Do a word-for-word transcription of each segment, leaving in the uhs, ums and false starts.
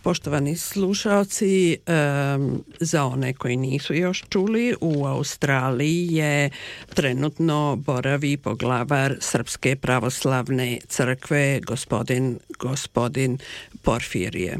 Poštovani slušalci, um, za one koji nisu još čuli, u Australiji je trenutno boravi poglavar Srpske pravoslavne crkve, gospodin, gospodin Porfirije.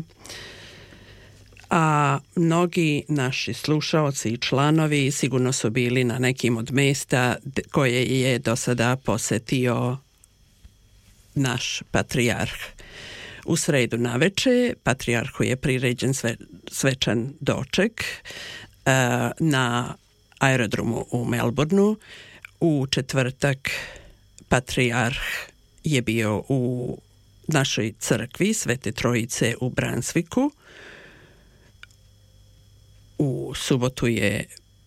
A mnogi naši slušaoci i članovi sigurno su bili na nekim od mesta koje je do sada posetio naš patrijarh. U sredu naveče patrijarhu je priređen sve, svečan doček uh, na aerodromu u Melbourneu. U četvrtak patrijarh je bio u našoj crkvi Svete Trojice u Brunswicku. U subotu je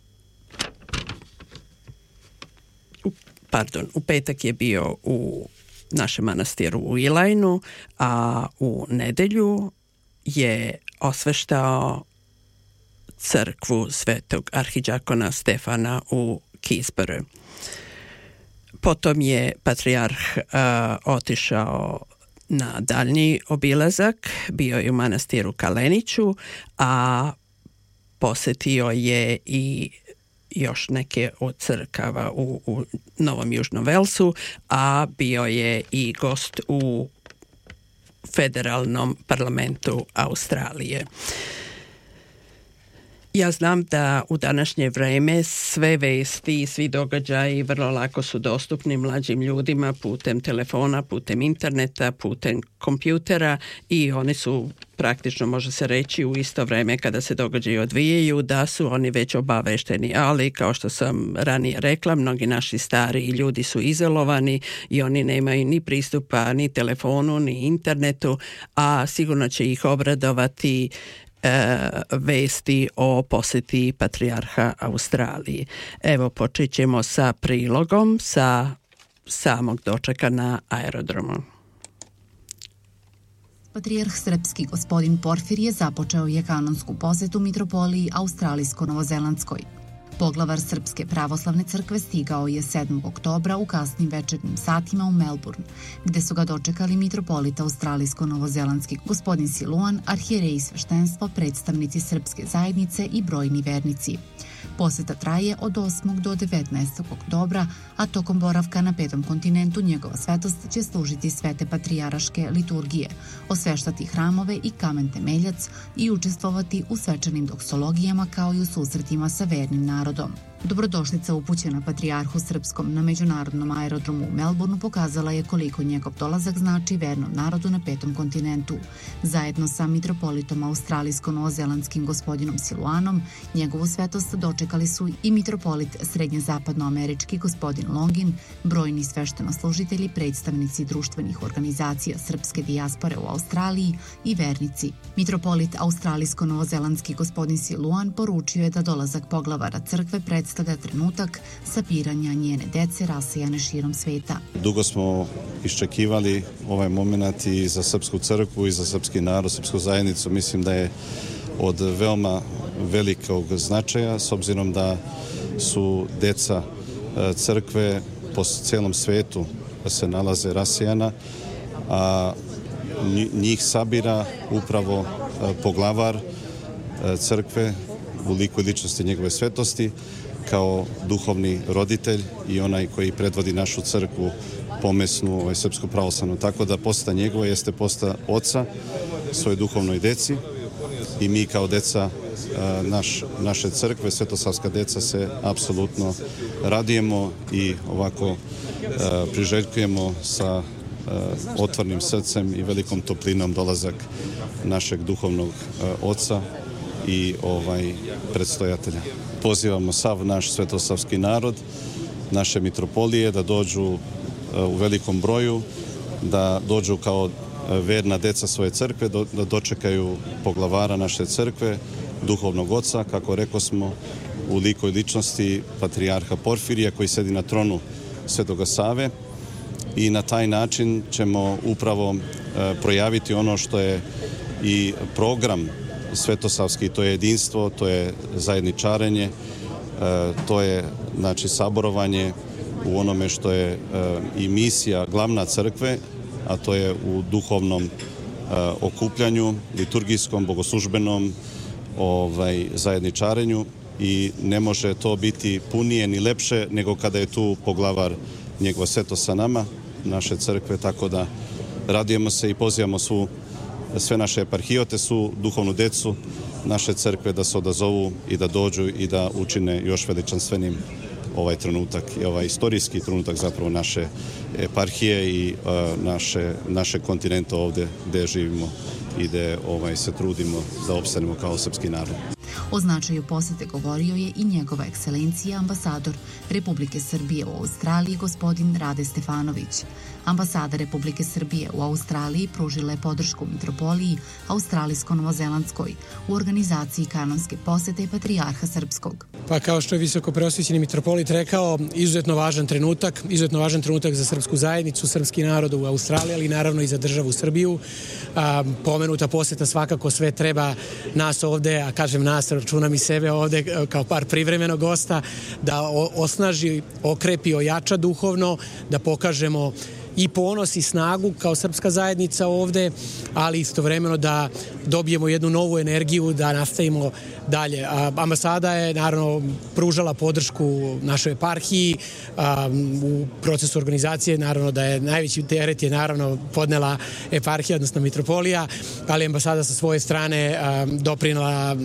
u, pardon, u petak je bio u našem manastiru u Ilajnu, a u nedelju je osveštao crkvu Svetog arhidžakona Stefana u Keysborough. Potom je patrijarh uh, otišao na daljnji obilazak, bio je u manastiru Kaleniću, a posetio je i još neke od crkava u, u Novom Južnom Velsu, a bio je i gost u federalnom parlamentu Australije. Ja znam da u današnje vreme sve vesti i svi događaji vrlo lako su dostupni mlađim ljudima putem telefona, putem interneta, putem kompjutera i oni su praktično, može se reći, u isto vreme kada se događaju odvijaju, da su oni već obavešteni. Ali, kao što sam ranije rekla, mnogi naši stari ljudi su izolovani i oni nemaju ni pristupa ni telefonu, ni internetu, a sigurno će ih obradovati vesti o posjeti patrijarha Australiji. Evo, počet ćemo sa prilogom sa samog dočeka na aerodromu. Patrijarh srpski gospodin Porfirije započeo je kanonsku posetu mitropoliji Australijsko-Novozelandskoj. Poglavar Srpske pravoslavne crkve stigao je sedmog oktobra u kasnim večernjim satima u Melbourne, gde su ga dočekali mitropolita australijsko-novozelandski gospodin Siluan, arhijereji sveštenstva, predstavnici srpske zajednice i brojni vernici. Poseta traje od osmog do devetnaestog oktobra, a tokom boravka na petom kontinentu njegova svetost će služiti svete patrijaraške liturgije, osveštati hramove i kamen temeljac i učestvovati u svečanim doksologijama kao i u susretima sa vernim narodom. Dobrodošlica upućena patrijarhu srpskom na međunarodnom aerodromu u Melbourneu pokazala je koliko njegov dolazak znači vernom narodu na petom kontinentu. Zajedno sa mitropolitom australijsko-novozelandskim gospodinom Siluanom, njegovu svetost dočekali su i mitropolit srednje-zapadnoamerički gospodin Longin, brojni sveštenoslužitelji, predstavnici društvenih organizacija srpske dijaspore u Australiji i vernici. Mitropolit australijsko-novozelandski gospodin Siluan poručio je da dolazak poglavara crkve predstavlja trenutak sapiranja njene dece rasejane širom sveta. Dugo smo iščekivali ovaj moment i za srpsku crkvu i za srpski narod, srpsku zajednicu. Mislim da je od veoma velikog značaja, s obzirom da su deca crkve po cijelom svetu se nalaze rasejana, a njih sabira upravo poglavar crkve u liku i ličnosti njegove svetosti, kao duhovni roditelj i onaj koji predvodi našu crkvu pomesnu, ovaj, srpsku pravoslavnu. Tako da poseta njegova jeste poseta oca svoje duhovnoj deci i mi kao deca naš, naše crkve, svetosavska deca, se apsolutno radujemo i ovako priželjkujemo sa otvornim srcem i velikom toplinom dolazak našeg duhovnog oca i ovaj predstojatelja. Pozivamo sav naš svetosavski narod, naše mitropolije da dođu u velikom broju, da dođu kao verna deca svoje crkve, da dočekaju poglavara naše crkve, duhovnog oca, kako rekao smo, u liku i ličnosti patrijarha Porfirija koji sedi na tronu Svetoga Save, i na taj način ćemo upravo projaviti ono što je i program svetosavski, to je jedinstvo, to je zajedničarenje, to je znači saborovanje u onome što je i misija glavna crkve, a to je u duhovnom okupljanju, liturgijskom, bogoslužbenom ovaj, zajedničarenju i ne može to biti punije ni lepše nego kada je tu poglavar njegova svetost sa nama, naše crkve, tako da radujemo se i pozivamo svu, sve naše eparhijote, svu duhovnu decu naše crkve da se odazovu i da dođu i da učine još veličanstvenim ovaj trenutak i ovaj istorijski trenutak zapravo naše eparhije i uh, naše, naše kontinenta ovdje gdje živimo i gdje ovaj, se trudimo da opstanemo kao srpski narod. O značaju posete govorio je i njegova ekscelencija ambasador Republike Srbije u Australiji gospodin Rade Stefanović. Ambasada Republike Srbije u Australiji pružila je podršku mitropoliji australijsko-novozelandskoj u organizaciji kanonske posete Patrijarha Srpskog. Pa kao što je visoko preosvećeni mitropolit rekao, izuzetno važan trenutak, izuzetno važan trenutak za srpsku zajednicu, srpski narod u Australiji, ali naravno i za državu Srbiju. A, pomenuta poseta svakako sve treba nas ovde, a kažem nas, računam i sebe ovde kao par privremenog gosta, da osnaži, okrepi, ojača duhovno, da pokažemo i ponos i snagu kao srpska zajednica ovde, ali istovremeno da dobijemo jednu novu energiju, da nastavimo dalje. Ambasada je naravno pružala podršku našoj eparhiji u procesu organizacije, naravno da je najveći teret je naravno podnela eparhija, odnosno mitropolija, ali ambasada sa svoje strane doprinela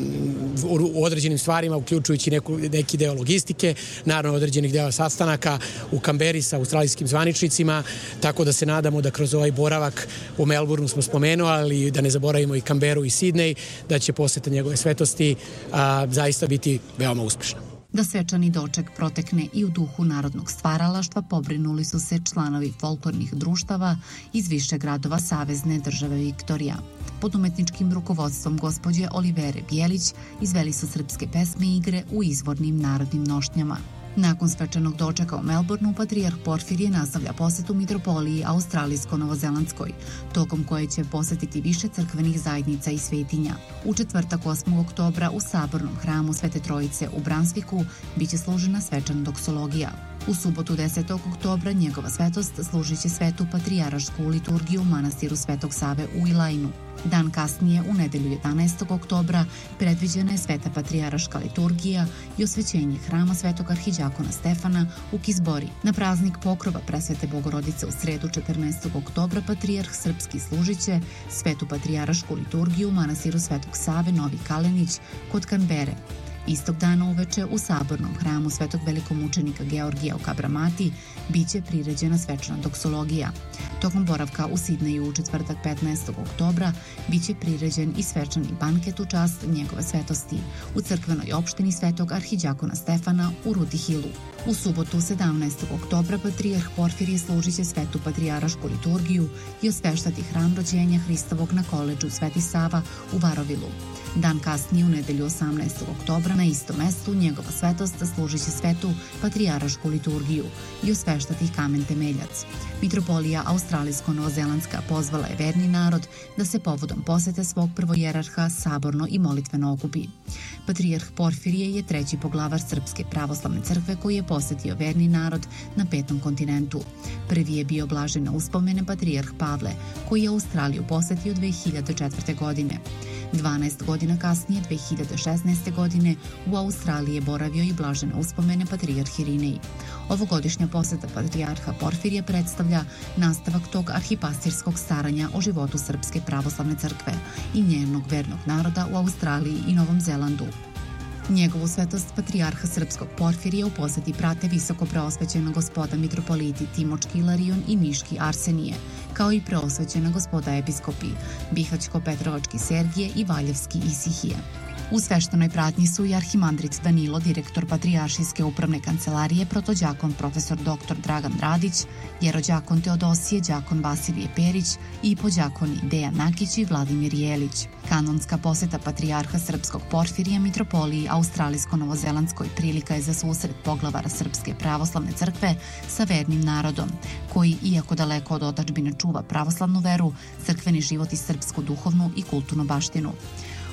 u određenim stvarima, uključujući neku, neki deo logistike, naravno određenih dela sastanaka u Kamberi sa australijskim zvaničnicima, tako da se nadamo da kroz ovaj boravak u Melbourneu smo spomenuli, ali da ne zaboravimo i Kamberu i Sidnej, da će poseta njegove svetosti a, zaista biti veoma uspešna. Da svečani doček protekne i u duhu narodnog stvaralaštva pobrinuli su se članovi folklornih društava iz više gradova Savezne države Viktorija. Pod umetničkim rukovodstvom gospođe Olivere Bijelić izveli su srpske pesme i igre u izvornim narodnim nošnjama. Nakon svečanog dočeka u Melbourneu, Patrijarh Porfirije nastavlja posetu mitropoliji australijsko-novozelandskoj, tokom koje će posetiti više crkvenih zajednica i svetinja. U četvrtak osmog oktobra u sabornom hramu Svete Trojice u Bransviku biće služena svečana doksologija. U subotu desetog oktobra njegova svetost služit će svetu patrijarašku liturgiju u manastiru Svetog Save u Ilajnu. Dan kasnije, u nedelju jedanaestog oktobra, predviđena je sveta patrijaraška liturgija i osvećenje hrama Svetog arhiđakona Stefana u Kizbori. Na praznik pokrova Presvete Bogorodice u sredu četrnaestog oktobra Patrijarh Srpski služit će svetu patrijarašku liturgiju u manastiru Svetog Save Novi Kalenić kod Kanbere. Istog dana uveče u sabornom hramu Svetog velikomučenika Georgija u Kabramati biće priređena svečana doksologija. Tokom boravka u Sidneju u četvrtak petnaestog oktobra biće priređen i svečani banket u čast njegove svetosti u crkvenoj opštini Svetog arhiđakona Stefana u Rutihilu. U subotu sedamnaestog oktobra Patrijarh Porfirije služit će svetu patrijarašku liturgiju i osveštati hram rođenja Hristovog na koledžu Sveti Sava u Varovilu. Dan kasnije, u nedelju osamnaestog oktobra, na istom mestu njegova svetost služit će svetu patrijarašku liturgiju i osveštati kamen temeljac. Mitropolija australijsko-novozelandska pozvala je verni narod da se povodom posete svog prvojerarha saborno i molitveno okupi. Patrijarh Porfirije je treći poglavar Srpske pravoslavne crkve koji je posetio verni narod na petom kontinentu. Prvi je bio blažena uspomene Patrijarh Pavle, koji je Australiju posetio dve hiljade četvrte. godine. dvanaest godina kasnije, dve hiljade šesnaeste. godine, u Australiji je boravio i blažena uspomene Patrijarh Irinej. Ovogodišnja poseta Patrijarha Porfirije predstavlja nastavak tog arhipastirskog staranja o životu Srpske pravoslavne crkve i njenog vernog naroda u Australiji i Novom Zelandu. Njegovu svetost Patrijarha Srpskog Porfirije u poseti prate visoko preosvećena gospoda mitropoliti Timočki Ilarion i Niški Arsenije, kao i preosvećena gospoda episkopi Bihaćko-Petrovački Sergije i Valjevski Isihije. U sveštenoj pratnji su i arhimandrit Danilo, direktor Patrijaršijske upravne kancelarije, protođakon profesor doktor Dragan Radić, jerođakon Teodosije, đakon Vasilije Perić i pođakoni Dejan Nakić i Vladimir Jelić. Kanonska poseta Patrijarha Srpskog Porfirija mitropoliji australijsko-novozelandskoj prilika je za susret poglavara Srpske pravoslavne crkve sa vernim narodom, koji, iako daleko od otadžbine čuva pravoslavnu veru, crkveni život i srpsku duhovnu i kulturnu baštinu.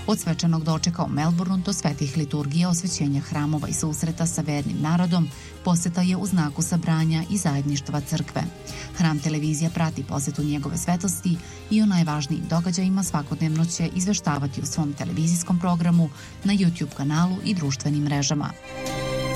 Od svečanog dočeka u Melbourneu do svetih liturgija, osvećenja hramova i susreta sa vernim narodom, poseta je u znaku sabranja i zajedništva crkve. Hram televizija prati posetu njegove svetosti i o najvažnijim događajima svakodnevno će izveštavati u svom televizijskom programu, na YouTube kanalu i društvenim mrežama.